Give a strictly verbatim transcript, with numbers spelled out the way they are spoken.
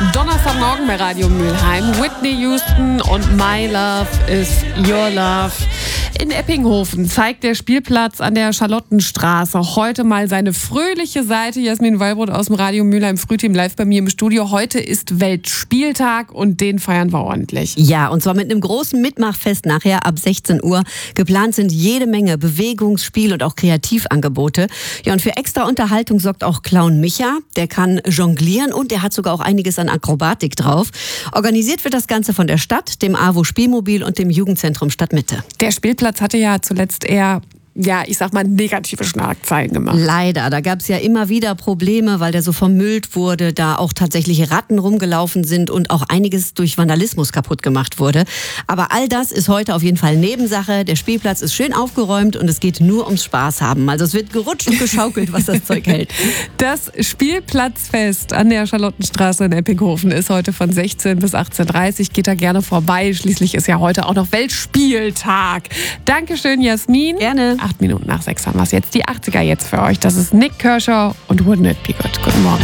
Donnerstagmorgen bei Radio Mülheim. Whitney Houston und My Love is Your Love. In Eppinghofen zeigt der Spielplatz an der Charlottenstraße heute mal seine fröhliche Seite. Jasmin Wallbrot aus dem Radio Mülheim Frühteam live bei mir im Studio. Heute ist Weltspieltag und den feiern wir ordentlich. Ja, und zwar mit einem großen Mitmachfest nachher ab sechzehn Uhr. Geplant sind jede Menge Bewegungs-, Spiel- und auch Kreativangebote. Ja, und für extra Unterhaltung sorgt auch Clown Micha. Der kann jonglieren und der hat sogar auch einiges an Akrobatik drauf. Organisiert wird das Ganze von der Stadt, dem AWO Spielmobil und dem Jugendzentrum Stadtmitte. Der Spielplatz hatte ja zuletzt eher, ja, ich sag mal, negative Schlagzeilen gemacht. Leider, da gab es ja immer wieder Probleme, weil der so vermüllt wurde, da auch tatsächlich Ratten rumgelaufen sind und auch einiges durch Vandalismus kaputt gemacht wurde. Aber all das ist heute auf jeden Fall Nebensache. Der Spielplatz ist schön aufgeräumt und es geht nur ums Spaß haben. Also es wird gerutscht und geschaukelt, was das Zeug hält. Das Spielplatzfest an der Charlottenstraße in Eppinghofen ist heute von sechzehn bis achtzehn Uhr dreißig. Geht da gerne vorbei. Schließlich ist ja heute auch noch Weltspieltag. Dankeschön, Jasmin. Gerne. Acht Minuten nach sechs haben wir es jetzt. Die achtziger jetzt für euch. Das ist Nick Kershaw und Wouldn't It Be Good. Guten Morgen.